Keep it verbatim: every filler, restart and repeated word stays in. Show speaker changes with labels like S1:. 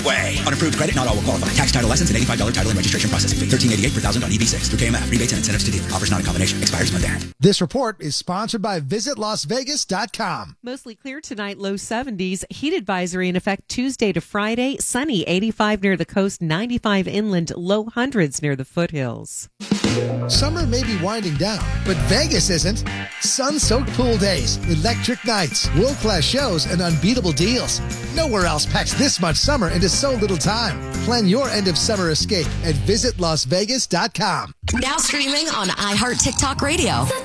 S1: Way. Unapproved credit, not all will qualify. Tax title license and eighty-five dollars title and registration processing fee. thirteen eighty-eight per thousand on E B six through K M F. Rebates and incentives to dealer. Offers not in combination. Expires month end.
S2: This report is sponsored by visit las vegas dot com.
S3: Mostly clear tonight, low seventies. Heat advisory in effect Tuesday to Friday. Sunny, eighty-five near the coast, ninety-five inland, low hundreds near the foothills.
S2: Summer may be winding down, but Vegas isn't. Sun-soaked pool days, electric nights, world-class shows, and unbeatable deals. Nowhere else packs this much summer into so little time. Plan your end-of-summer escape at visit las vegas dot com.
S4: Now streaming on iHeart TikTok Radio.